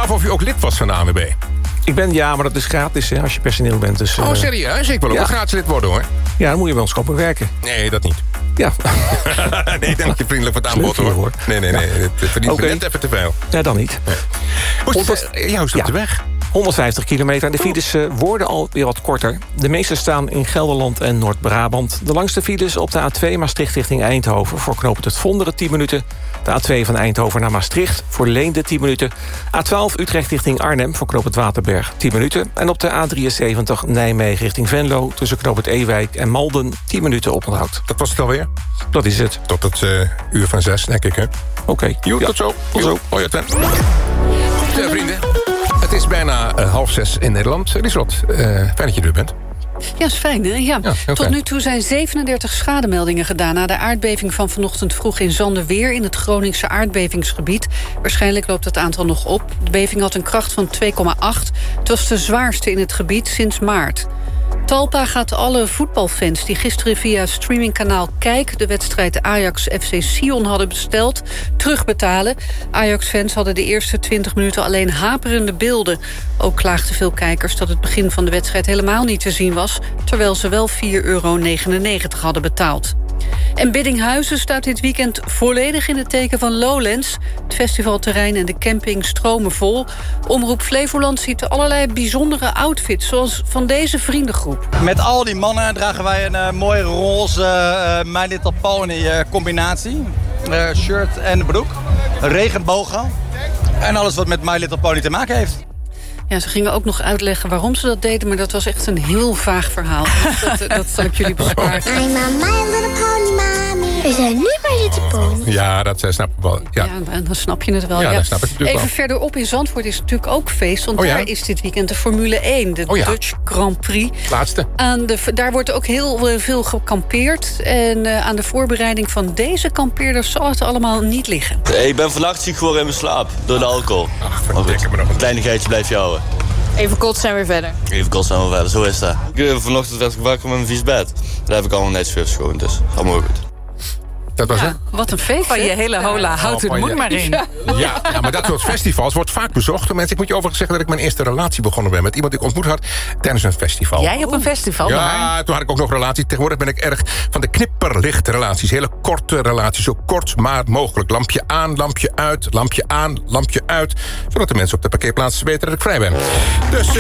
af of u ook lid was van de ANWB. Ik ben, maar dat is gratis als je personeel bent. Dus, Serieus? Ik wil ook een gratis lid worden, hoor. Ja, dan moet je bij ons komen werken. Nee, dat niet. Ja. Nee, dank je vriendelijk voor het aanbod, hoor. Nee. Het verdient me net even te veel. Ja, dan niet. Nee. Hoe is het op de weg? 150 kilometer. De files worden alweer wat korter. De meeste staan in Gelderland en Noord-Brabant. De langste files op de A2 Maastricht richting Eindhoven... voor knooppunt het Vonderen 10 minuten. De A2 van Eindhoven naar Maastricht voor Leende 10 minuten. A12 Utrecht richting Arnhem voor knooppunt Waterberg 10 minuten. En op de A73 Nijmegen richting Venlo... tussen knooppunt Ewijk en Malden 10 minuten oponthoud. Dat was het alweer? Dat is het. Tot het uur van 6, denk ik, hè? Oké. Tot zo. Tot zo. Hoi, Sven. Goed, vrienden. Het is bijna 5:30 in Nederland. Lieslot, fijn dat je er bent. Ja, is fijn, hè? Ja. Tot nu toe zijn 37 schademeldingen gedaan... na de aardbeving van vanochtend vroeg in Zanderweer... in het Groningse aardbevingsgebied. Waarschijnlijk loopt het aantal nog op. De beving had een kracht van 2,8. Het was de zwaarste in het gebied sinds maart. Talpa gaat alle voetbalfans die gisteren via streamingkanaal Kijk... de wedstrijd Ajax-FC Sion hadden besteld, terugbetalen. Ajax-fans hadden de eerste 20 minuten alleen haperende beelden. Ook klaagden veel kijkers dat het begin van de wedstrijd helemaal niet te zien was... terwijl ze wel €4,99 hadden betaald. En Biddinghuizen staat dit weekend volledig in het teken van Lowlands. Het festivalterrein en de camping stromen vol. Omroep Flevoland ziet allerlei bijzondere outfits... zoals van deze vriendengroep. Met al die mannen dragen wij een mooie roze My Little Pony combinatie. Shirt en broek, regenbogen en alles wat met My Little Pony te maken heeft. Ja, ze gingen ook nog uitleggen waarom ze dat deden... maar dat was echt een heel vaag verhaal. Dat zal ik jullie besparen. I'm a My Little Pony, mommy. We zijn nu My Little Pony. Ja, dat snap ik wel. Ja, dan snap je het wel. Ja, dat snap ik natuurlijk Even wel. verderop in Zandvoort is natuurlijk ook feest... want daar is dit weekend de Formule 1, de Dutch Grand Prix. Laatste. Daar wordt ook heel veel gekampeerd. En aan de voorbereiding van deze kampeerders... zal het allemaal niet liggen. Ik ben vannacht ziek geworden in mijn slaap, door de alcohol. Verdikke me nog een Kleinigheidje blijf je houden. Even kotsen en weer verder. Even kotsen en weer verder, zo is dat. Vanochtend werd ik wakker met mijn vies bed. Daar heb ik allemaal netjes voor schoon, dus allemaal goed. Dat was het? Wat een feest. Van je hele hola, houd het moed maar in. Ja, maar dat soort festivals wordt vaak bezocht door mensen. Ik moet je overigens zeggen dat ik mijn eerste relatie begonnen ben... met iemand die ik ontmoet had tijdens een festival. Jij op een festival? Ja, toen had ik ook nog relaties. Tegenwoordig ben ik erg van de knipperlichtrelaties. Hele korte relaties, zo kort maar mogelijk. Lampje aan, lampje uit, lampje aan, lampje uit. Zodat de mensen op de parkeerplaats weten dat ik vrij ben. Dus...